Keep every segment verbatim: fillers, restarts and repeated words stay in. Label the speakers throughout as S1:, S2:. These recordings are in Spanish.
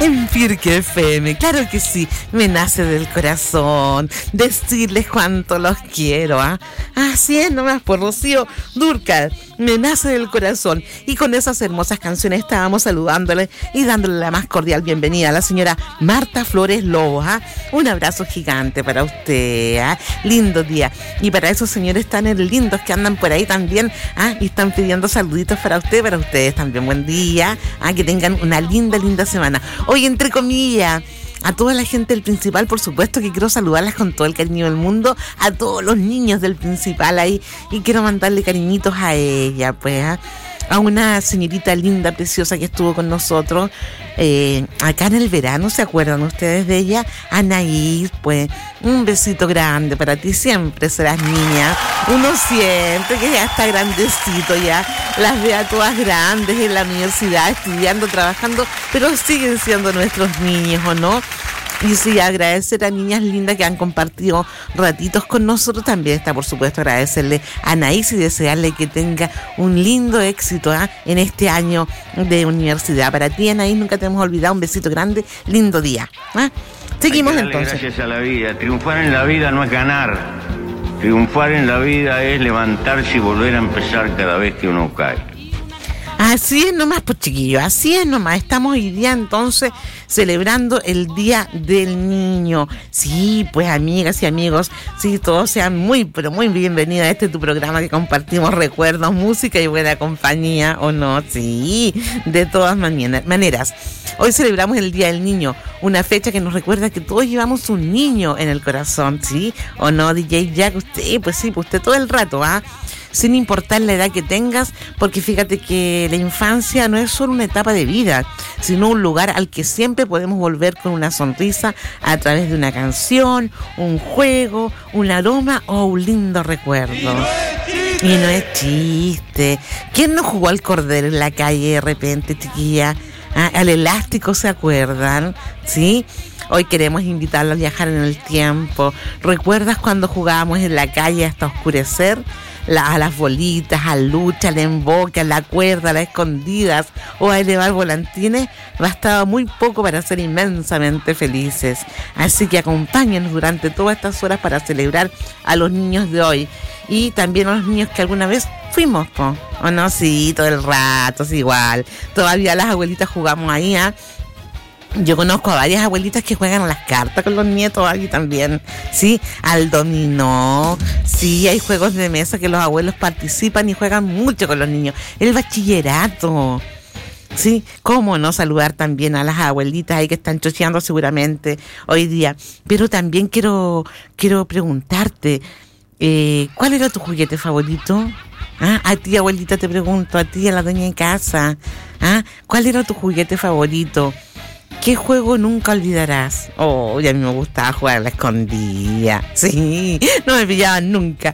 S1: en Pirque F M. Claro que sí, me nace del corazón decirles cuánto los quiero, ¿ah? ¿eh? Así es nomás, por Rocío Dúrcal, me nace del corazón. Y con esas hermosas canciones estábamos saludándole y dándole la más cordial bienvenida a la señora Marta Flores Lobo, ¿ah? Un abrazo gigante para usted, ¿ah? Lindo día. Y para esos señores tan lindos que andan por ahí también, ¿ah? Y están pidiendo saluditos para usted, para ustedes también. Buen día, ¿ah? Que tengan una linda, linda semana. Hoy, entre comillas, a toda la gente del Principal, por supuesto que quiero saludarlas con todo el cariño del mundo, a todos los niños del Principal ahí, y quiero mandarle cariñitos a ella, pues, ¿eh? a una señorita linda, preciosa que estuvo con nosotros eh, acá en el verano, ¿se acuerdan ustedes de ella? Anaís, pues, un besito grande para ti, siempre serás niña, uno siempre que ya está grandecito ya, las ve a todas grandes en la universidad, estudiando, trabajando, pero siguen siendo nuestros niños, ¿o no? Y sí, agradecer a niñas lindas que han compartido ratitos con nosotros. También está, por supuesto, agradecerle a Anaís y desearle que tenga un lindo éxito ¿eh? en este año de universidad. Para ti, Anaís, nunca te hemos olvidado. Un besito grande, lindo día. ¿eh? Seguimos entonces.
S2: Gracias a la vida. Triunfar en la vida no es ganar. Triunfar en la vida es levantarse y volver a empezar cada vez que uno cae.
S1: Así es nomás, pues chiquillos, así es nomás. Estamos hoy día entonces celebrando el Día del Niño. Sí, pues amigas y amigos, sí, todos sean muy, pero muy bienvenidos a este tu programa que compartimos recuerdos, música y buena compañía, ¿o no? Sí, de todas maneras. Hoy celebramos el Día del Niño, una fecha que nos recuerda que todos llevamos un niño en el corazón, ¿sí? ¿O no, D J Jack? Usted, pues sí, pues usted todo el rato, ¿ah? Sin importar la edad que tengas, porque fíjate que la infancia no es solo una etapa de vida, sino un lugar al que siempre podemos volver con una sonrisa a través de una canción, un juego, un aroma o un lindo recuerdo. Y no es chiste. ¿Quién no jugó al cordero en la calle de repente, chiquilla? ¿Ah? Al elástico, ¿se acuerdan? ¿Sí? Hoy queremos invitarlos a viajar en el tiempo. ¿Recuerdas cuando jugábamos en la calle hasta oscurecer? La, a las bolitas, a lucha, al emboque, a la cuerda, a las escondidas o a elevar volantines. Bastaba muy poco para ser inmensamente felices. Así que acompáñenos durante todas estas horas para celebrar a los niños de hoy y también a los niños que alguna vez fuimos, ¿o ¿o no? Sí, todo el rato, es igual. Todavía las abuelitas jugamos ahí, ¿ah? ¿eh? Yo conozco a varias abuelitas que juegan a las cartas con los nietos aquí también, ¿sí? Al dominó, sí, hay juegos de mesa que los abuelos participan y juegan mucho con los niños. El bachillerato, ¿sí? ¿Cómo no saludar también a las abuelitas ahí que están chocheando seguramente hoy día? Pero también quiero, quiero preguntarte, eh, ¿cuál era tu juguete favorito? ¿Ah? A ti, abuelita, te pregunto, a ti, a la dueña de casa, ¿ah? ¿Cuál era tu juguete favorito? ¿Qué juego nunca olvidarás? Oh, y a mí me gustaba jugar a la escondida. Sí, no me pillaban nunca.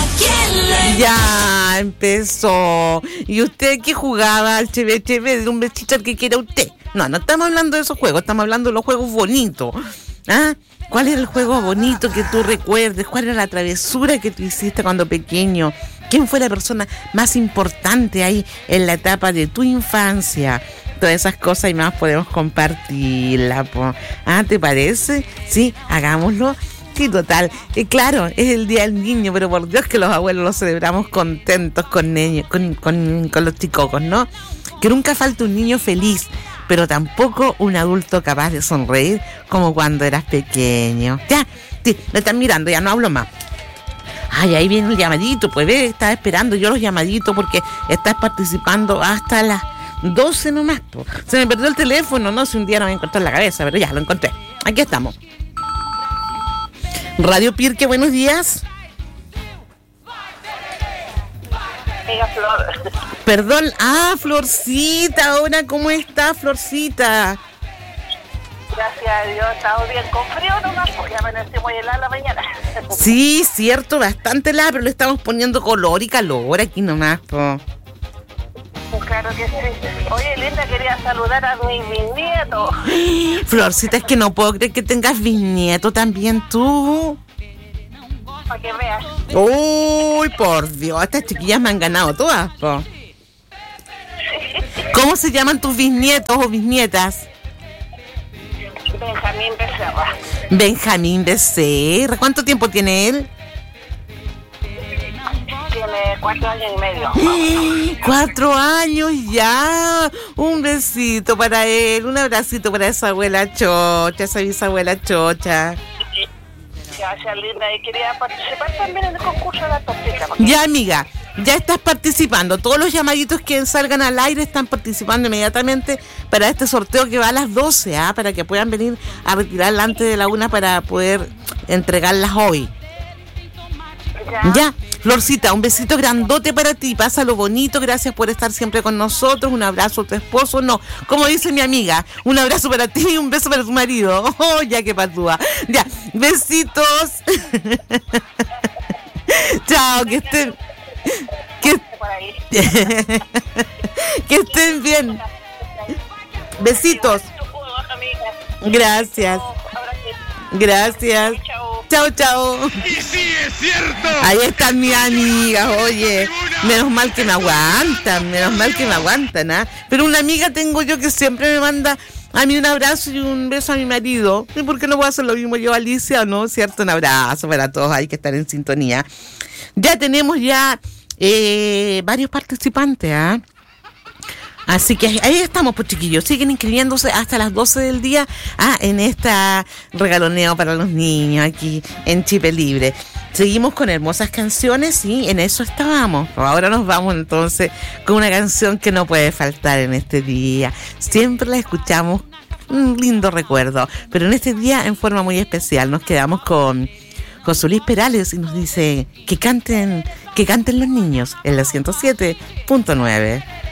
S1: Ya empezó. ¿Y usted qué jugaba al cheve cheve de un besito al que quiera usted? No, no estamos hablando de esos juegos, estamos hablando de los juegos bonitos. ¿Ah? ¿Cuál era el juego bonito que tú recuerdes? ¿Cuál era la travesura que tú hiciste cuando pequeño? ¿Quién fue la persona más importante ahí en la etapa de tu infancia? Todas esas cosas y más podemos compartirla, po. ¿Ah, te parece? Sí, hagámoslo. Sí, total. Y claro, es el Día del Niño, pero por Dios que los abuelos lo celebramos contentos con niños, con, con, con los chicocos, ¿no? Que nunca falte un niño feliz, pero tampoco un adulto capaz de sonreír como cuando eras pequeño. Ya, sí, me están mirando, ya no hablo más. Ay, ahí viene el llamadito, pues ve, estaba esperando yo los llamaditos porque estás participando hasta las doce nomás, po. Se me perdió el teléfono, no sé, un día no me encontré en la cabeza, pero ya lo encontré. Aquí estamos. Radio Pirque, buenos días.
S3: Amiga Flor.
S1: Perdón, ah, Florcita, ahora, ¿cómo está, Florcita?
S3: Gracias a Dios, estamos bien con frío nomás, porque amanece muy helada la mañana.
S1: Sí, cierto, bastante helada, pero le estamos poniendo color y calor aquí nomás, po.
S3: Claro que sí. Oye, linda, quería saludar a mi bisnieto.
S1: Florcita, es que no puedo creer que tengas bisnieto también tú.
S3: Para que veas.
S1: Uy, por Dios, estas chiquillas me han ganado todas, po. ¿Cómo se llaman tus bisnietos o bisnietas?
S3: Benjamín Becerra.
S1: Benjamín Becerra. ¿Cuánto tiempo tiene él?
S3: Tiene cuatro años y medio.
S1: Cuatro años ya. Un besito para él, un abracito para esa abuela chocha, esa bisabuela chocha.
S3: Gracias, linda. Y quería participar también en el concurso de la tópica.
S1: Ya, amiga, ya estás participando. Todos los llamaditos que salgan al aire están participando inmediatamente para este sorteo que va a las doce, ¿ah? Para que puedan venir a retirarla antes de la una para poder entregarlas hoy. Ya. ya, Florcita, un besito grandote para ti, pásalo bonito, gracias por estar siempre con nosotros, un abrazo a tu esposo, no, como dice mi amiga, un abrazo para ti y un beso para tu marido, oh, ya que patúa, ya, besitos, chao, que estén, que, que estén bien, besitos, gracias, gracias. Chao, chao.
S4: Y sí, es cierto.
S1: Ahí están mis amigas, oye. Menos mal que me aguantan, menos mal que me aguantan, ¿ah? Pero una amiga tengo yo que siempre me manda a mí un abrazo y un beso a mi marido. ¿Y por qué no voy a hacer lo mismo yo, Alicia? ¿No? ¿Cierto? Un abrazo para todos, hay que estar en sintonía. Ya tenemos ya eh, varios participantes, ¿ah? Así que ahí estamos, pues chiquillos, siguen inscribiéndose hasta las doce del día ah, en esta regaloneo para los niños aquí en Chip Libre. Seguimos con hermosas canciones y en eso estábamos. Ahora nos vamos entonces con una canción que no puede faltar en este día. Siempre la escuchamos, un lindo recuerdo, pero en este día en forma muy especial nos quedamos con José Luis Perales y nos dice que canten, que canten los niños en la ciento siete punto nueve.